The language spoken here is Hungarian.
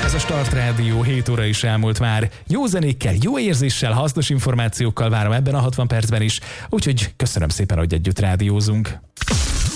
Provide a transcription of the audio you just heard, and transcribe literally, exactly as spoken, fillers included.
Ez a Start Rádió, hét óra is elmúlt már. Jó zenékkel, jó érzéssel, hasznos információkkal várom ebben a hatvan percben is, úgyhogy köszönöm szépen, hogy együtt rádiózunk.